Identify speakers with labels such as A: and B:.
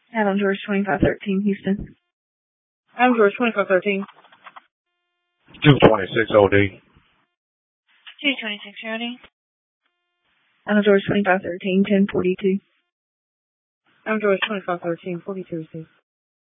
A: Adam George 2513, Houston.
B: Adam George 2513.
C: 226 OD.
D: 226 OD.
A: Adam George 2513, 1042.
B: Adam George 2513, 42 received.